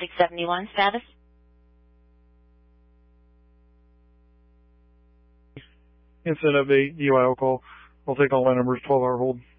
671 status. Incident update, DUI call. I'll take all line numbers, 12-hour hold.